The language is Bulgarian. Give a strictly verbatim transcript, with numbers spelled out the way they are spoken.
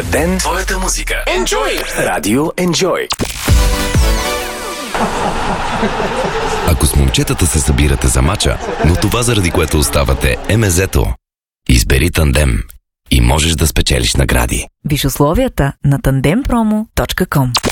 ден, твоята музика. Enjoy! Радио Enjoy. Ако с момчетата се събирате за мача, но това заради което оставате е мезето, избери Тандем и можеш да спечелиш награди. Виж условията на тандем промо точка ком.